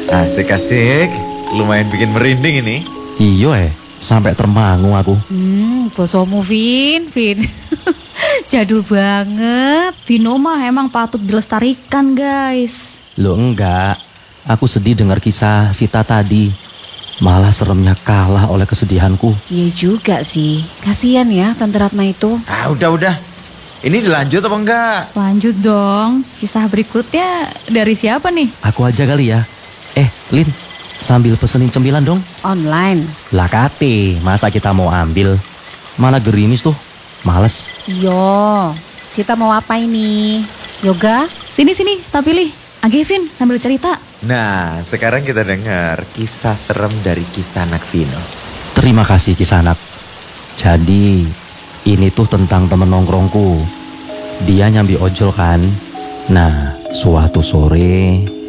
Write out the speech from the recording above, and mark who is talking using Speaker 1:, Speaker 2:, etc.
Speaker 1: Asik-asik, lumayan bikin merinding ini.
Speaker 2: Iya sampai termangu aku.
Speaker 3: Bosomu Vin. Jadul banget. Vino mah emang patut dilestarikan guys.
Speaker 2: Loh enggak, aku sedih dengar kisah Sita tadi. Malah seremnya kalah oleh kesedihanku.
Speaker 3: Iya juga sih. Kasian ya Tante Ratna itu.
Speaker 1: Udah. Ini dilanjut apa enggak?
Speaker 3: Lanjut dong. Kisah berikutnya dari siapa nih?
Speaker 2: Aku aja kali ya. Lin, sambil pesenin cemilan dong.
Speaker 3: Online.
Speaker 2: Lah kate, masa kita mau ambil? Mana gerimis tuh, males.
Speaker 3: Yo, Sita mau apa ini? Yoga? Sini, tak pilih. Vin, sambil cerita.
Speaker 1: Nah, sekarang kita dengar kisah serem dari Kisanak Vino.
Speaker 2: Terima kasih Kisanak. Jadi, ini tuh tentang temen nongkrongku. Dia nyambi ojol kan. Nah, suatu sore